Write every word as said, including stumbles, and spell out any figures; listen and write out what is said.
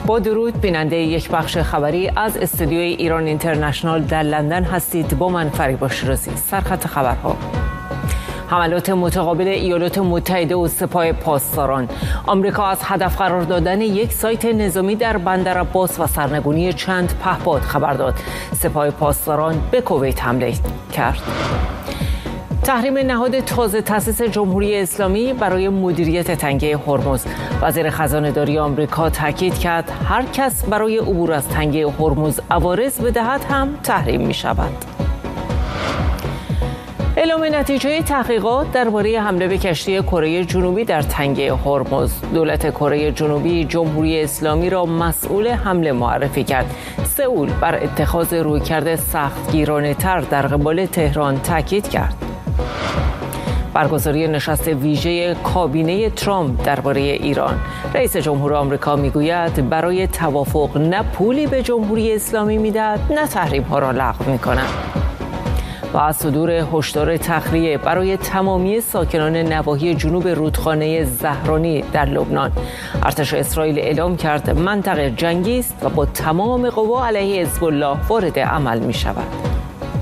با درود، بیننده یک بخش خبری از استودیوی ایران اینترنشنال در لندن هستید. با من فریبا شیرازی. سرخط خبرها: حملات متقابل ایالات متحده و سپاه پاسداران. آمریکا از هدف قرار دادن یک سایت نظامی در بندرعباس و سرنگونی چند پهپاد خبر داد. سپاه پاسداران به کویت حمله کرد. تحریم نهاد تازه تأسیس جمهوری اسلامی برای مدیریت تنگه هرمز. وزیر خزانه‌داری آمریکا تاکید کرد هر کس برای عبور از تنگه هرمز عوارض بدهد هم تحریم می شود. اعلام نتیجه تحقیقات درباره حمله به کشتی کره جنوبی در تنگه هرمز. دولت کره جنوبی جمهوری اسلامی را مسئول حمله معرفی کرد. سئول بر اتخاذ رویکرد سختگیرانه‌تر در قبال تهران تاکید کرد. برگزاری نشست ویژه کابینه ترامپ درباره ایران. رئیس جمهور آمریکا میگوید برای توافق نه پولی به جمهوری اسلامی میدهد نه تحریم ها را لغو میکند. و از صدور هشدار تخلیه برای تمامی ساکنان نواحی جنوب رودخانه زهرانی در لبنان. ارتش اسرائیل اعلام کرد منطقه جنگی است و با تمام قوا علیه حزب الله وارد عمل می شود.